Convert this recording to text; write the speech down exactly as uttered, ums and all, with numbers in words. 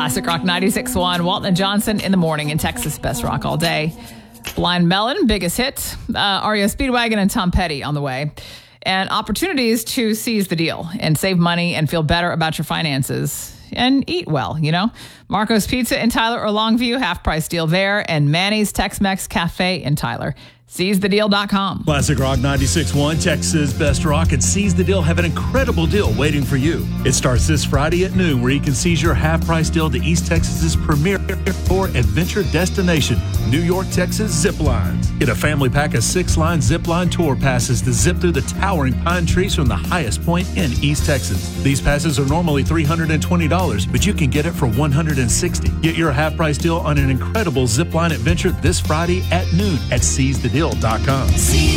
Classic Rock ninety-six point one, Walton and Johnson in the morning in Texas Best Rock all day. Blind Melon, biggest hit. Uh, R E O Speedwagon and Tom Petty on the way. And opportunities to seize the deal and save money and feel better about your finances and eat well, you know. Marco's Pizza in Tyler or Longview, half price deal there. And Manny's Tex-Mex Cafe in Tyler. seize the deal dot com. Classic Rock ninety-six point one, Texas Best Rock, and Seize the Deal have an incredible deal waiting for you. It starts this Friday at noon, where you can seize your half-price deal to East Texas's premier or adventure destination, New York, Texas Zip Lines. Get a family pack of six-line zip line tour passes to zip through the towering pine trees from the highest point in East Texas. These passes are normally three hundred twenty dollars, but you can get it for one hundred sixty dollars. Get your half-price deal on an incredible zip line adventure this Friday at noon at seize the deal dot com.